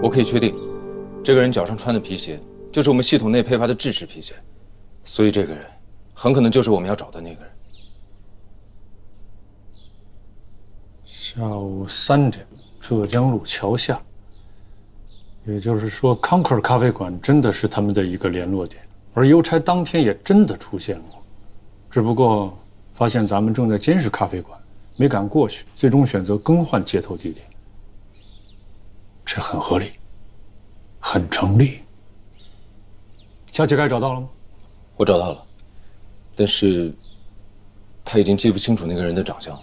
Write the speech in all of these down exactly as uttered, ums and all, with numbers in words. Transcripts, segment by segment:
我可以确定，这个人脚上穿的皮鞋就是我们系统内配发的制式皮鞋，所以这个人很可能就是我们要找的那个人。 下午三点，浙江路桥下。也就是说 ，Concord 咖啡馆真的是他们的一个联络点，而邮差当天也真的出现过，只不过发现咱们正在监视咖啡馆，没敢过去，最终选择更换接头地点。这很合理，很成立。下乞丐找到了吗？ 我找到了，但是他已经记不清楚那个人的长相了。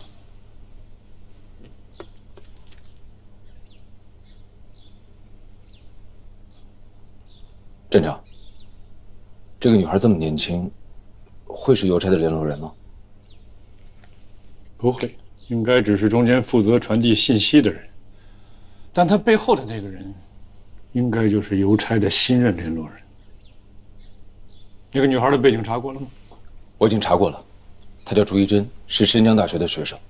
镇长，这个女孩这么年轻，会是邮差的联络人吗？ 不会，应该只是中间负责传递信息的人。但他背后的那个人，应该就是邮差的新任联络人。那个女孩的背景查过了吗？ 我已经查过了，她叫朱一珍，是申江大学的学生。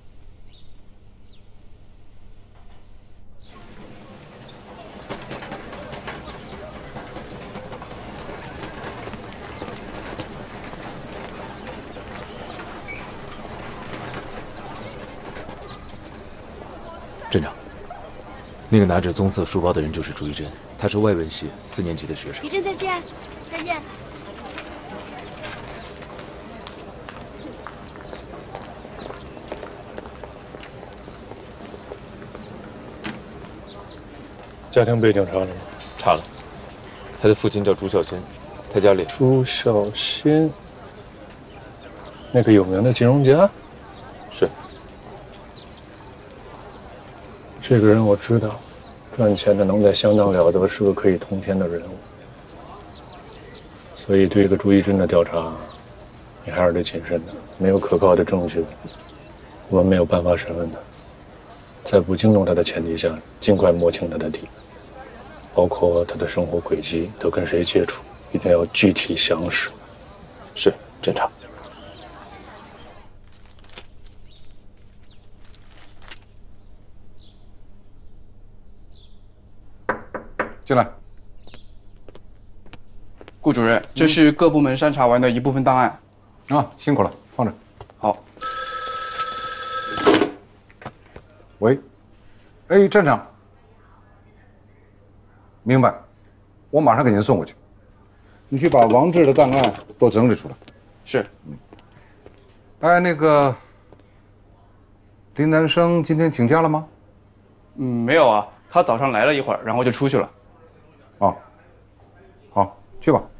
镇长，那个拿着棕色书包的人就是朱一珍，她是外文系四年级的学生。 一珍再见，再见。 家庭背景查了吗？ 查了，他的父亲叫朱孝先，他家里…… 朱孝先，那个有名的金融家。 是。 这个人我知道，赚钱的能耐相当了得，是个可以通天的人物。所以对这个朱一珍的调查，你还是得谨慎的。没有可靠的证据，我们没有办法审问他。在不惊动他的前提下，尽快摸清他的底，包括他的生活轨迹，都跟谁接触，一定要具体详实。 是，镇长。 进来。 顾主任，这是各部门筛查完的一部分档案。 啊，辛苦了，放着。 好。 喂，哎，站长。明白，我马上给您送过去。你去把王志的档案都整理出来。 是。 嗯。哎，那个林南生今天请假了吗？ 嗯，没有啊，他早上来了一会儿，然后就出去了。 哦，好，去吧。